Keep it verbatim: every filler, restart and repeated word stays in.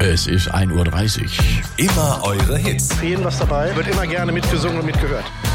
Es ist ein Uhr dreißig. Immer eure Hits. Für jeden was dabei, wird immer gerne mitgesungen und mitgehört.